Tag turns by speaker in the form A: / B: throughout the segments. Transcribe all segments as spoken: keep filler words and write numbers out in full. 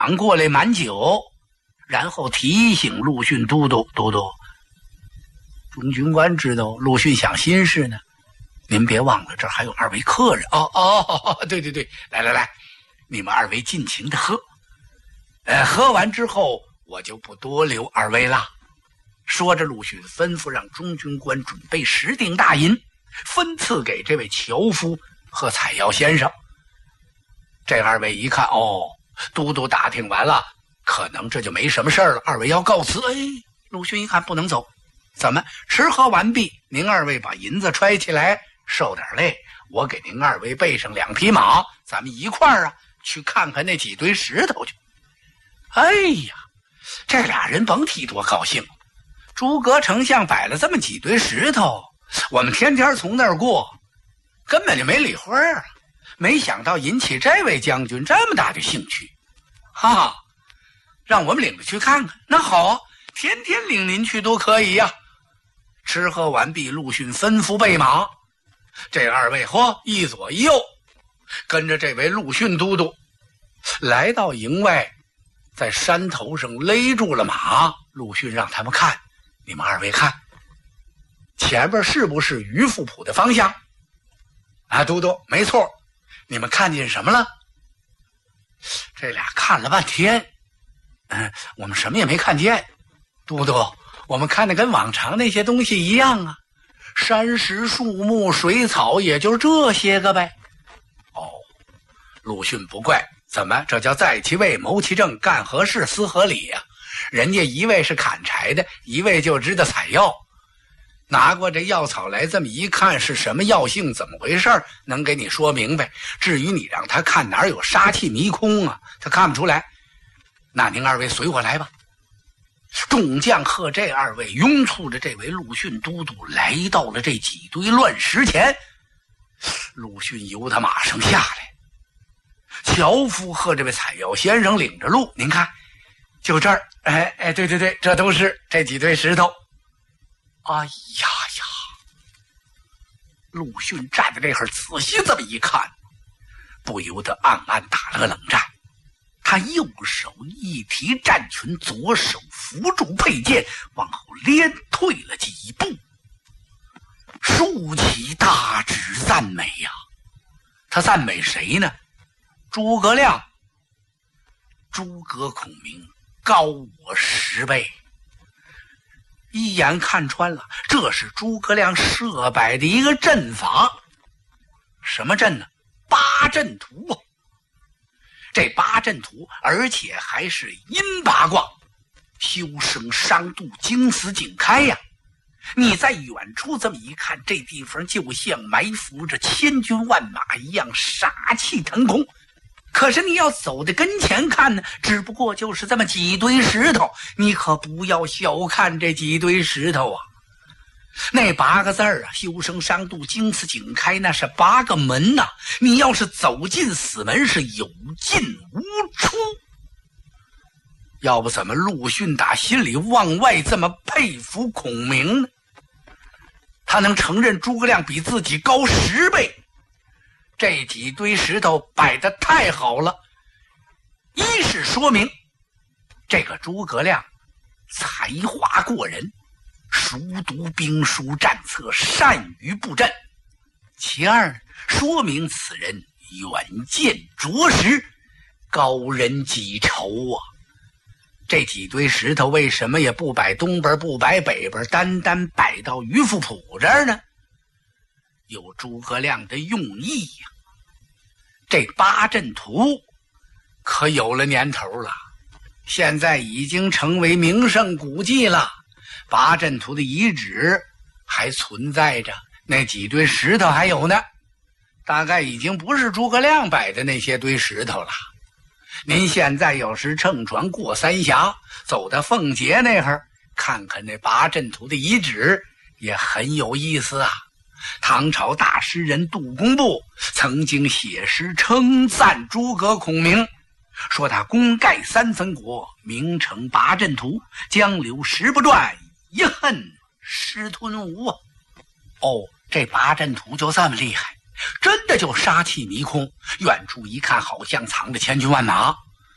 A: 过来满酒，然后提醒陆逊都督：“都督，中军官知道陆逊想心事呢，您别忘了这儿还有二位客人。哦哦，对对对，来来来，你们二位尽情的喝。呃，喝完之后我就不多留二位了。”说着，陆逊吩咐让中军官准备十锭大银，分赐给这位樵夫和采药先生。这二位一看，哦，都督打听完了，可能这就没什么事了，二位要告辞。哎，陆逊一看不能走，怎么吃喝完毕，您二位把银子揣起来，受点累，我给您二位备上两匹马，咱们一块儿啊去看看那几堆石头去。哎呀，这俩人甭提多高兴了。诸葛丞相摆了这么几堆石头，我们天天从那儿过，根本就没理会儿啊。没想到引起这位将军这么大的兴趣，哈哈，让我们领着去看看。那好啊，天天领您去都可以呀、啊。吃喝完毕，陆逊吩咐备马，这二位嚯一左一右，跟着这位陆逊都督来到营外，在山头上勒住了马。陆逊让他们看，你们二位看，前边是不是于富浦的方向？啊，都督，没错。你们看见什么了？这俩看了半天，嗯，我们什么也没看见。都督，我们看的跟往常那些东西一样啊，山石、树木、水草，也就是这些个呗。哦，陆逊不怪，怎么这叫在其位谋其政，干何事思何理呀、啊？人家一位是砍柴的，一位就知道采药。拿过这药草来，这么一看是什么药性，怎么回事，能给你说明白。至于你让他看哪有杀气迷空啊，他看不出来。那您二位随我来吧。众将和这二位拥簇着这位陆逊都督来到了这几堆乱石前。陆逊由他马上下来，樵夫和这位采药先生领着路。您看，就这儿，哎哎，对对对，这都是这几堆石头。哎呀呀！陆逊站在这会儿，仔细这么一看，不由得暗暗打了个冷战。他右手一提战裙，左手扶住佩剑，往后连退了几步，竖起大指赞美呀、啊！他赞美谁呢？诸葛亮。诸葛孔明高我十倍。一眼看穿了，这是诸葛亮设摆的一个阵法。什么阵呢？八阵图啊！这八阵图，而且还是阴八卦，修生伤度，经死景开呀、啊！你在远处这么一看，这地方就像埋伏着千军万马一样，杀气腾空。可是你要走到跟前看呢，只不过就是这么几堆石头，你可不要小看这几堆石头啊！那八个字儿啊，修生伤度，经死景开，那是八个门呐、啊！你要是走进死门，是有进无出。要不怎么陆逊打心里往外这么佩服孔明呢？他能承认诸葛亮比自己高十倍。这几堆石头摆得太好了，一是说明这个诸葛亮才华过人，熟读兵书战策，善于布阵；其二呢，说明此人远见卓识，高人几筹啊！这几堆石头为什么也不摆东边，不摆北边，单单摆到于富浦这儿呢？有诸葛亮的用意呀、啊！这八阵图可有了年头了，现在已经成为名胜古迹了。八阵图的遗址还存在着，那几堆石头还有呢，大概已经不是诸葛亮摆的那些堆石头了。您现在要是乘船过三峡，走到奉节那儿，看看那八阵图的遗址，也很有意思啊。唐朝大诗人杜工部曾经写诗称赞诸葛孔明，说他功盖三分国，名成八阵图，江流石不转，一恨师吞吴啊！哦，这八阵图就这么厉害，真的就杀气迷空，远处一看好像藏着千军万马。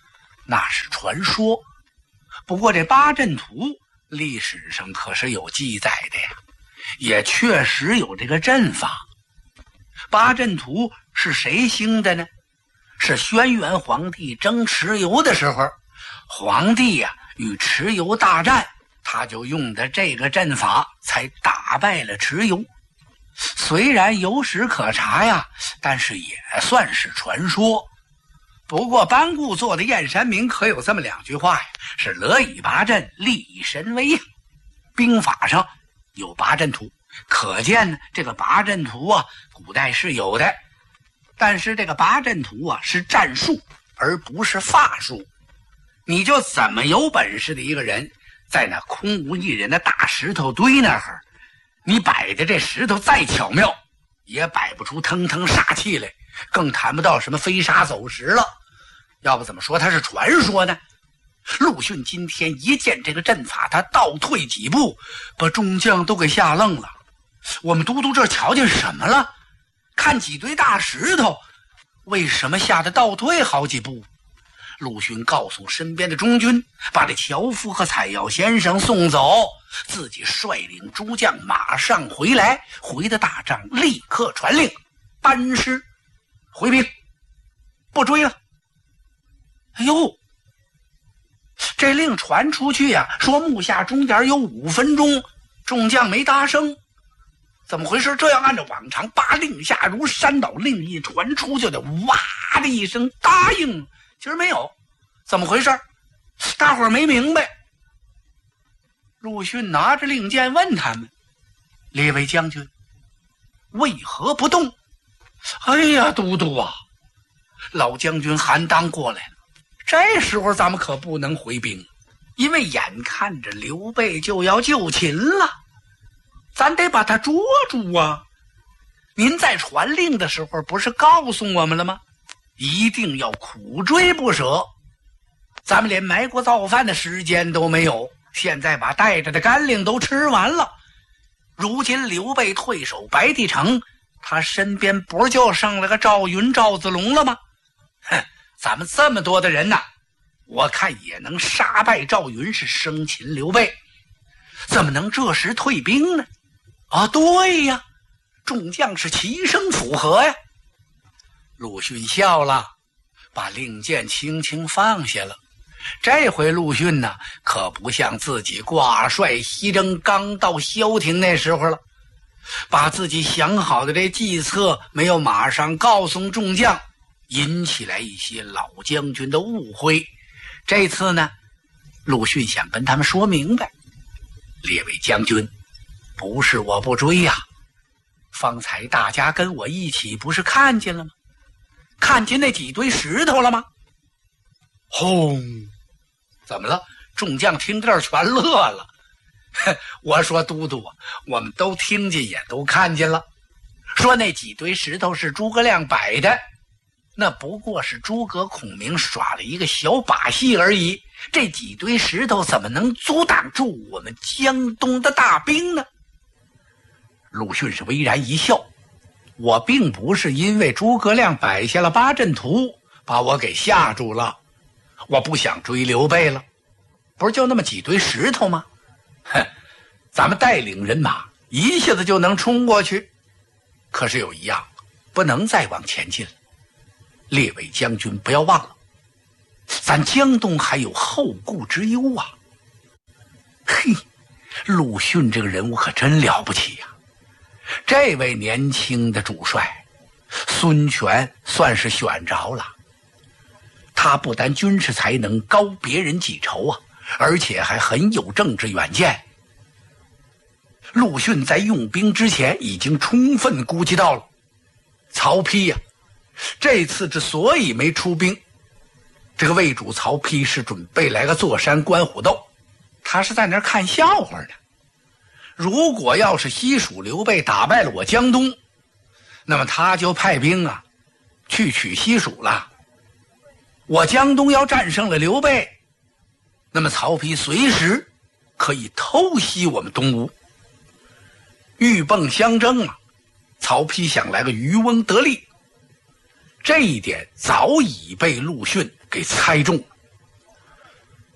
A: 那是传说。不过这八阵图历史上可是有记载的呀，也确实有这个阵法。八阵图是谁兴的呢？是轩辕皇帝征蚩尤的时候，皇帝呀、啊、与蚩尤大战，他就用的这个阵法，才打败了蚩尤。虽然有史可查呀，但是也算是传说。不过班固做的燕山明可有这么两句话呀，是勒以八阵，立以神威呀。兵法上有八阵图，可见呢这个八阵图啊，古代是有的。但是这个八阵图啊是战术，而不是法术。你就怎么有本事的一个人，在那空无一人的大石头堆那儿，你摆的这石头再巧妙，也摆不出腾腾杀气来，更谈不到什么飞沙走石了。要不怎么说它是传说呢？陆逊今天一见这个阵法，他倒退几步，把众将都给吓愣了。我们都督这瞧见什么了？看几堆大石头，为什么吓得倒退好几步？陆逊告诉身边的中军，把这樵夫和采药先生送走，自己率领诸将马上回来。回的大帐立刻传令，班师回兵，不追了。哎呦，这令传出去呀、啊，说木下中间有五分钟，众将没答声。怎么回事？这样按照往常，八令下如山倒，令一传出就得哇的一声答应。今儿没有，怎么回事？大伙儿没明白。陆逊拿着令箭问他们：“列位将军，为何不动？”哎呀，都督啊，老将军韩当过来了。这时候咱们可不能回兵，因为眼看着刘备就要就擒了，咱得把他捉住啊！您在传令的时候不是告诉我们了吗？一定要苦追不舍。咱们连埋锅造饭的时间都没有，现在把带着的干令都吃完了。如今刘备退守白帝城，他身边不就剩了个赵云、赵子龙了吗？哼，咱们这么多的人呐、啊，我看也能杀败赵云，是生擒刘备。怎么能这时退兵呢？啊，对呀，众将是齐声附和呀。陆逊笑了，把令箭轻轻放下了。这回陆逊呢，可不像自己挂帅西征刚到萧亭那时候了，把自己想好的这计策没有马上告诉众将，引起来一些老将军的误会。这次呢，陆逊想跟他们说明白：列位将军，不是我不追呀、啊，方才大家跟我一起不是看见了吗？看见那几堆石头了吗？轰！怎么了？众将听这儿全乐了。我说都督啊，我们都听见也都看见了。说那几堆石头是诸葛亮摆的，那不过是诸葛孔明耍了一个小把戏而已。这几堆石头怎么能阻挡住我们江东的大兵呢？陆逊是微然一笑，我并不是因为诸葛亮摆下了八阵图把我给吓住了，我不想追刘备了，不是就那么几堆石头吗？哼，咱们带领人马一下子就能冲过去，可是有一样，不能再往前进了。列位将军不要忘了，咱江东还有后顾之忧啊。嘿，陆逊这个人物可真了不起呀、啊！这位年轻的主帅孙权算是选着了，他不但军事才能高别人几筹啊，而且还很有政治远见。陆逊在用兵之前已经充分估计到了曹丕呀、啊，这次之所以没出兵，这个魏主曹丕是准备来个坐山观虎斗，他是在那儿看笑话的。如果要是西蜀刘备打败了我江东，那么他就派兵啊去取西蜀了。我江东要战胜了刘备，那么曹丕随时可以偷袭我们东吴。鹬蚌相争啊，曹丕想来个渔翁得利，这一点早已被陆逊给猜中。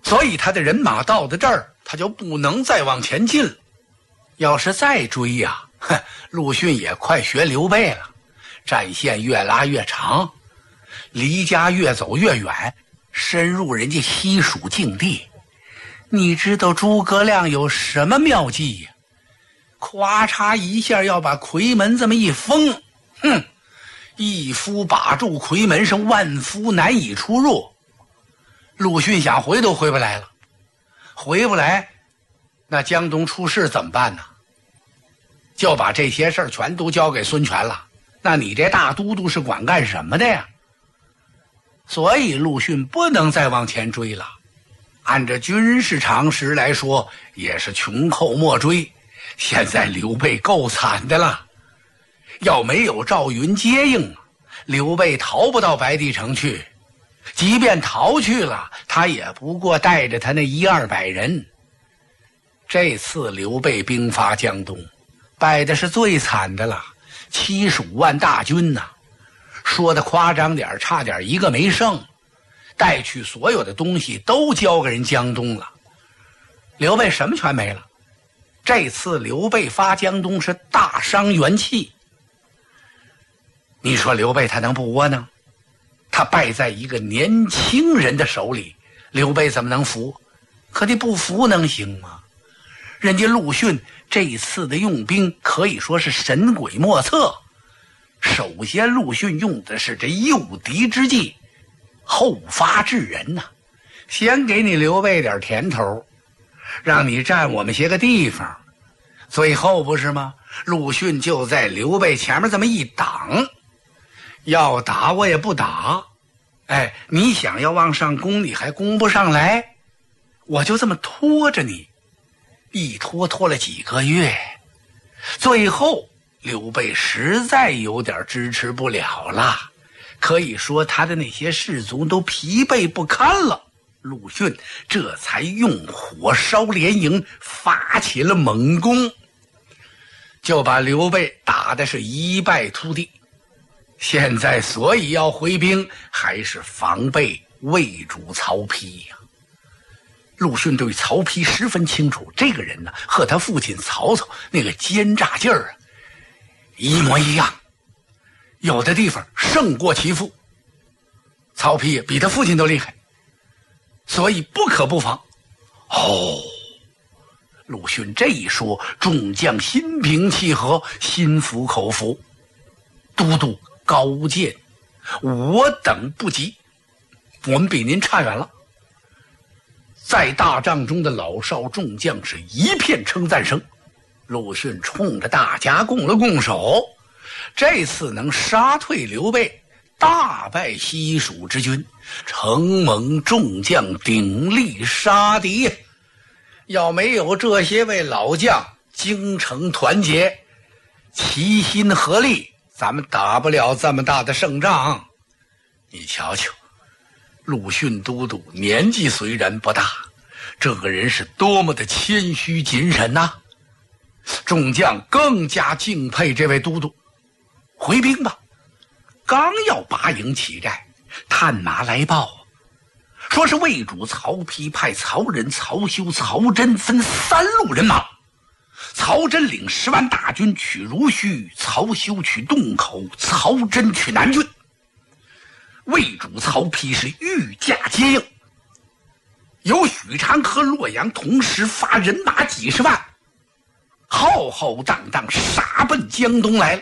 A: 所以他的人马到到这儿，他就不能再往前进了。要是再追呀、啊，陆逊也快学刘备了，战线越拉越长，离家越走越远，深入人家西蜀境地。你知道诸葛亮有什么妙计呀？咵嚓一下要把夔门这么一封，哼，一夫把住夔门，是万夫难以出入。陆逊想回都回不来了，回不来，那江东出事怎么办呢？就把这些事儿全都交给孙权了。那你这大都督是管干什么的呀？所以陆逊不能再往前追了。按照军事常识来说，也是穷寇莫追。现在刘备够惨的了，要没有赵云接应，刘备逃不到白帝城去。即便逃去了，他也不过带着他那一二百人。这次刘备兵发江东，败的是最惨的了，七十五万大军呐、啊，说的夸张点，差点一个没剩，带去所有的东西都交给人江东了。刘备什么全没了。这次刘备发江东是大伤元气。你说刘备他能不窝囊？他败在一个年轻人的手里，刘备怎么能服？可你不服能行吗？人家陆逊这次的用兵可以说是神鬼莫测。首先陆逊用的是这诱敌之计，后发制人呐、啊，先给你刘备点甜头，让你占我们些个地方，最后不是吗？陆逊就在刘备前面这么一挡，要打我也不打，哎，你想要往上攻你还攻不上来，我就这么拖着你，一拖拖了几个月，最后刘备实在有点支持不了了，可以说他的那些士卒都疲惫不堪了。陆逊这才用火烧连营，发起了猛攻，就把刘备打的是一败涂地。现在所以要回兵，还是防备魏主曹丕呀、啊。陆逊对曹丕十分清楚，这个人呢和他父亲曹操那个奸诈劲儿啊一模一样，有的地方胜过其父。曹丕比他父亲都厉害，所以不可不防。哦，陆逊这一说，众将心平气和，心服口服。都督高见，我等不及，我们比您差远了。在大帐中的老少众将是一片称赞声。陆逊冲着大家拱了拱手，这次能杀退刘备，大败西蜀之军，承蒙众将鼎力杀敌。要没有这些位老将精诚团结，齐心合力，咱们打不了这么大的胜仗。你瞧瞧，陆逊都督年纪虽然不大，这个人是多么的谦虚谨慎呐、啊！众将更加敬佩这位都督。回兵吧！刚要拔营起寨，探马来报，说是魏主曹丕派曹仁、曹休、曹真分三路人马，曹真领十万大军取濡须，曹休取洞口，曹真取南郡。魏主曹丕是御驾接应，由许昌和洛阳同时发人马几十万，浩浩荡荡杀奔江东来了。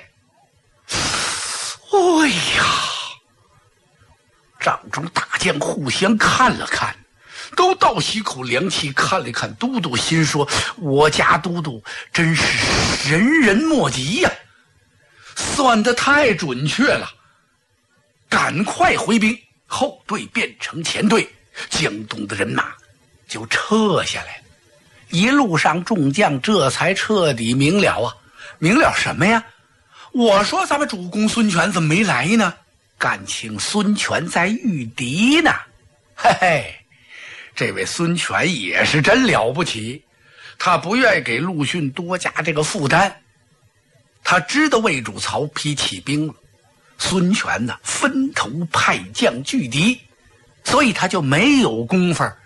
A: 哎呀！帐中大将互相看了看，都倒吸口凉气，看了看都督，心说：我家都督真是神人莫及呀、啊，算得太准确了。赶快回兵，后队变成前队，江东的人马就撤下来了。一路上众将这才彻底明了啊！明了什么呀？我说咱们主公孙权怎么没来呢？感情孙权在御敌呢。嘿嘿，这位孙权也是真了不起，他不愿意给陆逊多加这个负担。他知道魏主曹丕起兵了，孙权呢分头派将拒敌，所以他就没有功夫